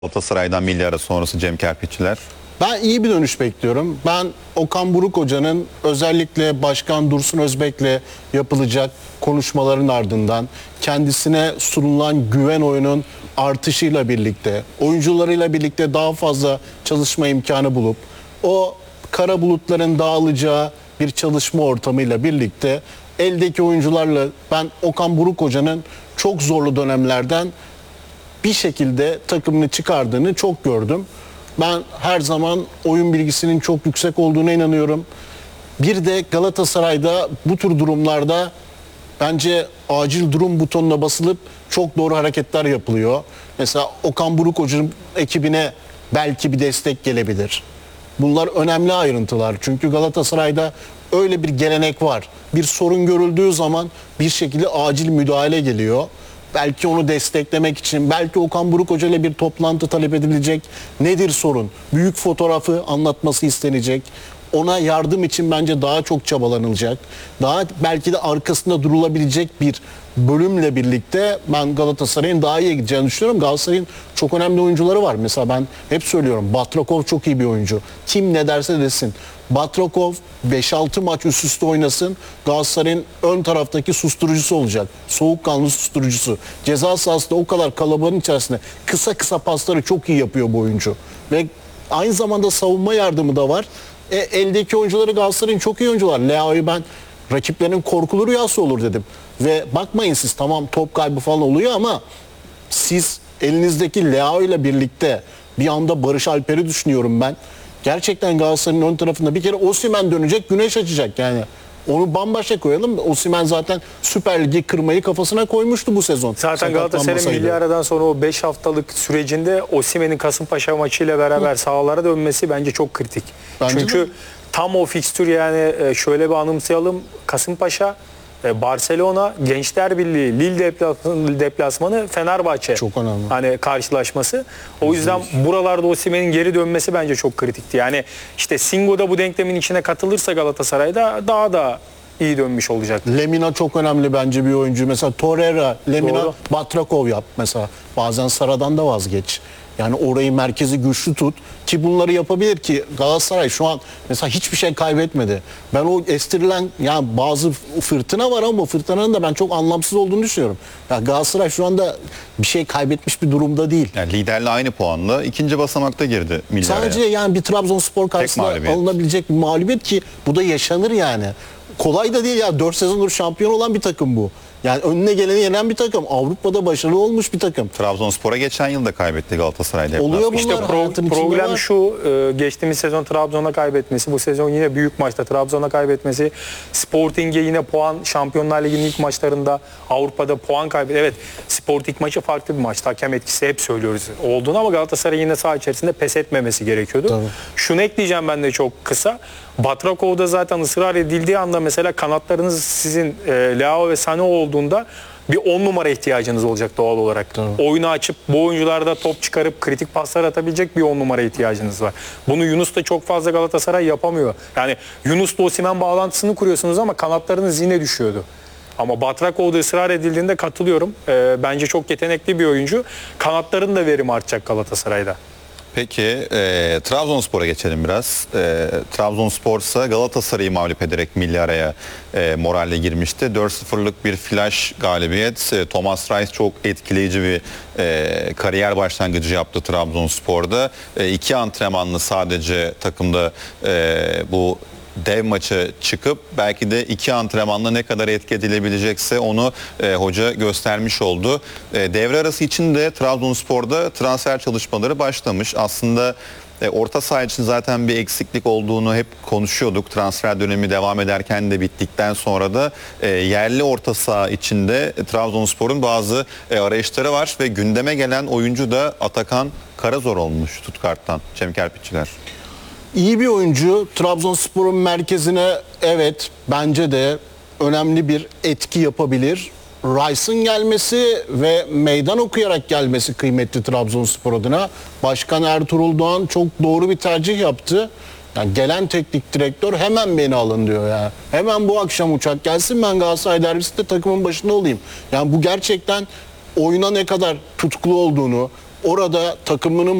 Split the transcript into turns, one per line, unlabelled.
Galatasaray'dan milli ara sonrası Cem Kerpiççiler.
Ben iyi bir dönüş bekliyorum. Ben Okan Buruk Hoca'nın özellikle Başkan Dursun Özbek'le yapılacak konuşmaların ardından kendisine sunulan güven oyunun artışıyla birlikte, oyuncularıyla birlikte daha fazla çalışma imkanı bulup o kara bulutların dağılacağı bir çalışma ortamıyla birlikte eldeki oyuncularla ben Okan Buruk Hoca'nın çok zorlu dönemlerden bir şekilde takımını çıkardığını çok gördüm. Ben her zaman oyun bilgisinin çok yüksek olduğuna inanıyorum. Bir de Galatasaray'da bu tür durumlarda bence acil durum butonuna basılıp çok doğru hareketler yapılıyor. Mesela Okan Buruk Hoca'nın ekibine belki bir destek gelebilir. Bunlar önemli ayrıntılar. Çünkü Galatasaray'da öyle bir gelenek var. Bir sorun görüldüğü zaman bir şekilde acil müdahale geliyor. Belki onu desteklemek için, belki Okan Buruk Hoca ile bir toplantı talep edilecek. Nedir sorun? Büyük fotoğrafı anlatması istenecek. Ona yardım için bence daha çok çabalanılacak. Daha belki de arkasında durulabilecek bir bölümle birlikte ben Galatasaray'ın daha iyi gideceğini düşünüyorum. Galatasaray'ın çok önemli oyuncuları var. Mesela ben hep söylüyorum, Batrakov çok iyi bir oyuncu. Kim ne derse desin. Batrakov 5-6 maç üst üste oynasın. Galatasaray'ın ön taraftaki susturucusu olacak. Soğukkanlı susturucusu. Ceza sahasında o kadar kalabalığın içerisinde kısa kısa pasları çok iyi yapıyor bu oyuncu. Ve aynı zamanda savunma yardımı da var. Eldeki oyuncuları Galatasaray'ın çok iyi oyuncular. Leao'yu ben rakiplerinin korkulu rüyası olur dedim. Ve bakmayın siz, tamam top kaybı falan oluyor ama siz elinizdeki Leao ile birlikte bir anda Barış Alper'i düşünüyorum ben. Gerçekten Galatasaray'ın ön tarafında bir kere Osimhen dönecek, güneş açacak yani. Onu bambaşka koyalım. Osimhen zaten Süper Lig'i kırmayı kafasına koymuştu bu sezon.
Zaten Galatasaray'ın milli aradan sonra o 5 haftalık sürecinde Osimhen'in Kasımpaşa maçıyla beraber sahalara dönmesi bence çok kritik.
Bence
Çünkü
de.
tam o fikstür, yani şöyle bir anımsayalım. Kasımpaşa, Barcelona, Gençler Birliği, Lille deplasmanı, Fenerbahçe
Çok önemli.
hani karşılaşması. O yüzden buralarda Osimhen'in geri dönmesi bence çok kritikti. Yani işte Singo da bu denklemin içine katılırsa Galatasaray'da daha da iyi dönmüş olacak.
Lemina çok önemli bence bir oyuncu. Mesela Torreira, Lemina,
Doğru.
Batrakov yap mesela. Bazen Sara'dan da vazgeç. Yani orayı, merkezi güçlü tut ki bunları yapabilir ki Galatasaray şu an mesela hiçbir şey kaybetmedi. Ben o estirilen, yani bazı fırtına var ama fırtınanın da ben çok anlamsız olduğunu düşünüyorum. Ya Galatasaray şu anda bir şey kaybetmiş bir durumda değil.
Yani liderle aynı puanla ikinci basamakta girdi milli
Sadece
araya.
yani bir Trabzonspor karşısında
mağlubiyet.
alınabilecek bir mağlubiyet ki bu da yaşanır yani. Kolay da değil ya, 4 sezondur şampiyon olan bir takım bu. Yani önüne geleni yenen bir takım. Avrupa'da başarılı olmuş bir takım.
Trabzonspor'a geçen yıl da kaybetti Galatasaray
Oluyor
deplasmanı.
bunlar.
İşte
hayatın içinde
problem
var.
şu, geçtiğimiz sezon Trabzon'a kaybetmesi, bu sezon yine büyük maçta Trabzon'a kaybetmesi, Sporting'e yine puan, Şampiyonlar Ligi'nin ilk maçlarında Avrupa'da puan kaybetti. Evet, Sporting maçı farklı bir maçtı. Hakem etkisi hep söylüyoruz olduğunu, ama Galatasaray yine saha içerisinde pes etmemesi gerekiyordu.
Tabii.
Şunu ekleyeceğim ben de çok kısa. Batrakov'da zaten ısrar edildiği anda mesela kanatlarınız sizin Leao ve Sané olduğunda bir 10 numara ihtiyacınız olacak doğal olarak.
Tabii.
Oyunu açıp bu oyuncularda top çıkarıp kritik paslar atabilecek bir 10 numara ihtiyacınız var. Bunu Yunus da çok fazla Galatasaray yapamıyor. Yani Yunus'la Osimhen bağlantısını kuruyorsunuz ama kanatlarınız yine düşüyordu. Ama Batrakov'da ısrar edildiğinde katılıyorum. Bence çok yetenekli bir oyuncu. Kanatların da verimi artacak Galatasaray'da.
Peki Trabzonspor'a geçelim biraz. Trabzonspor ise Galatasaray'ı mağlup ederek milli araya moralle girmişti. 4-0'lık bir flash galibiyet. Thomas Reis çok etkileyici bir kariyer başlangıcı yaptı Trabzonspor'da. 2 antrenmanlı sadece takımda bu dev maça çıkıp belki de 2 antrenmanla ne kadar etki edilebilecekse onu hoca göstermiş oldu. Devre arası için de Trabzonspor'da transfer çalışmaları başlamış. Aslında orta saha için zaten bir eksiklik olduğunu hep konuşuyorduk. Transfer dönemi devam ederken de bittikten sonra da yerli orta saha içinde Trabzonspor'un bazı arayışları var ve gündeme gelen oyuncu da Atakan Karazor olmuş Stuttgart'tan. Cem Kerpiççiler.
İyi bir oyuncu. Trabzonspor'un merkezine evet bence de önemli bir etki yapabilir. Rice'ın gelmesi ve meydan okuyarak gelmesi kıymetli Trabzonspor adına. Başkan Ertuğrul Doğan çok doğru bir tercih yaptı. Yani gelen teknik direktör hemen beni alın diyor ya. Hemen bu akşam uçak gelsin, ben Galatasaray derbisinde takımın başında olayım. Yani bu gerçekten oyuna ne kadar tutkulu olduğunu, orada takımının